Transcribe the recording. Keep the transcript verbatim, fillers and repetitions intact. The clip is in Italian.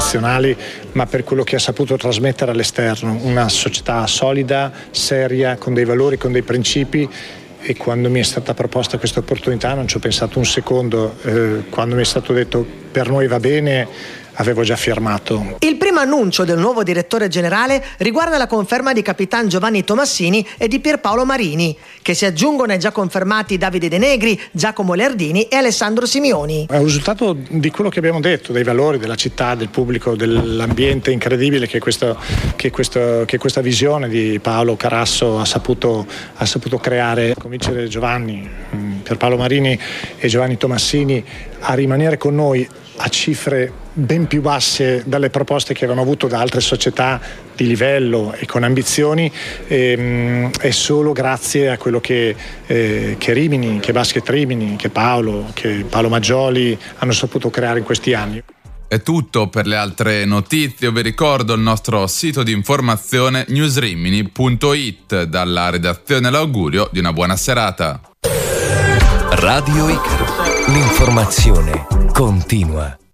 nazionali, ma per quello che ha saputo trasmettere all'esterno, una società solida, seria, con dei valori, con dei principi. E quando mi è stata proposta questa opportunità non ci ho pensato un secondo, eh, quando mi è stato detto per noi va bene, avevo già firmato. Il primo annuncio del nuovo direttore generale riguarda la conferma di Capitan Giovanni Tomassini e di Pierpaolo Marini, che si aggiungono ai già confermati Davide De Negri, Giacomo Leardini e Alessandro Simioni. È un risultato di quello che abbiamo detto, dei valori, della città, del pubblico, dell'ambiente incredibile che, questo, che, questo, che questa visione di Paolo Carasso ha saputo, ha saputo creare. Convincere Giovanni, Pierpaolo Marini e Giovanni Tomassini a rimanere con noi a cifre ben più basse dalle proposte che avevano avuto da altre società di livello e con ambizioni, ehm, è solo grazie a quello che, eh, che Rimini, che Basket Rimini, che Paolo, che Paolo Maggioli hanno saputo creare in questi anni. È tutto. Per le altre notizie vi ricordo il nostro sito di informazione newsrimini punto it. Dalla redazione l'augurio di una buona serata. Radio Icaro, l'informazione continua.